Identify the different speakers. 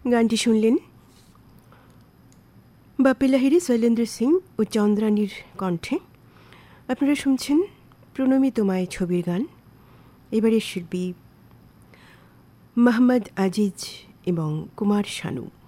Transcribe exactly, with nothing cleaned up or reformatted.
Speaker 1: গানটি শুনলেন বাপি লাহিড়ী, শৈলেন্দ্র সিং ও চন্দ্রানীর কণ্ঠে। আপনারা শুনছেন প্রণমী তোমায় ছবির গান। এবারে শিল্পী মোহাম্মদ আজিজ এবং কুমার শানু।